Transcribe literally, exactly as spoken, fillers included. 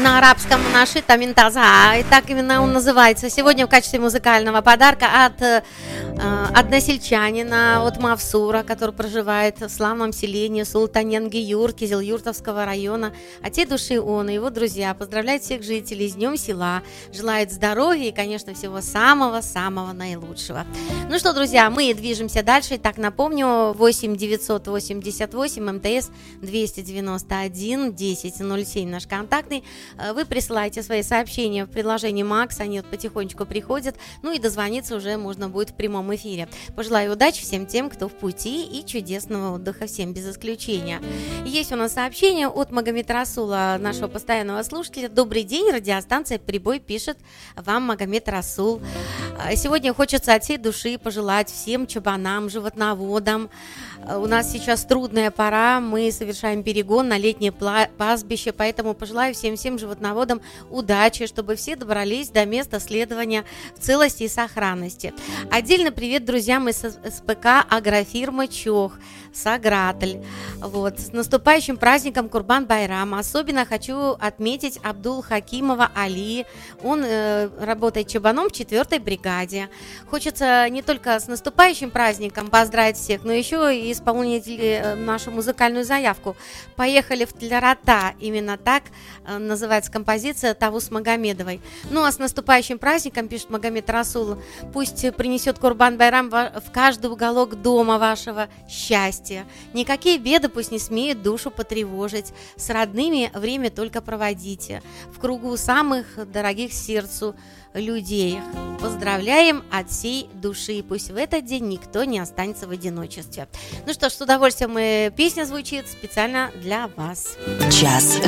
на арабском нашита Минтаза, и так именно он называется. Сегодня в качестве музыкального подарка от э, односельчанина, от Мавсура, который проживает в славном селении Султаньянгиюр Кизилюртовского района. От всей души он и его друзья поздравляют всех жителей с Днем села, желают здоровья и, конечно, всего самого-самого наилучшего. Ну что, друзья, мы движемся дальше. Так, напомню, восемь девятьсот восемьдесят восемь МТС двести девяносто один десять ноль семь наш контактный. Вы присылаете свои сообщения в приложении Макс, они вот потихонечку приходят, ну и дозвониться уже можно будет в прямом эфире. Пожелаю удачи всем тем, кто в пути, и чудесного отдыха всем без исключения. Есть у нас сообщение от Магомед Расула, нашего постоянного слушателя. Добрый день, радиостанция «Прибой» пишет вам Магомед Расул. Сегодня хочется от всей души пожелать всем чабанам, животноводам. У нас сейчас трудная пора, мы совершаем перегон на летнее пастбище, поэтому пожелаю всем-всем животноводам удачи, чтобы все добрались до места следования в целости и сохранности. Отдельно привет друзьям из СПК агрофирмы ЧОХ, Сагратль. Вот. С наступающим праздником Курбан-Байрам. Особенно хочу отметить Абдул Хакимова Али. Он э, работает чабаном в четвертой бригаде. Хочется не только с наступающим праздником поздравить всех, но еще и исполнить э, нашу музыкальную заявку. Поехали в Тлярата. Именно так э, называется композиция Тавус Магомедовой. Ну а с наступающим праздником, пишет Магомед Расул, пусть принесет Курбан-Байрам в каждый уголок дома вашего счастья. Никакие беды пусть не смеют душу потревожить. С родными время только проводите. В кругу самых дорогих сердцу людей. Поздравляем от всей души. Пусть в этот день никто не останется в одиночестве. Ну что ж, с удовольствием песня звучит специально для вас. Час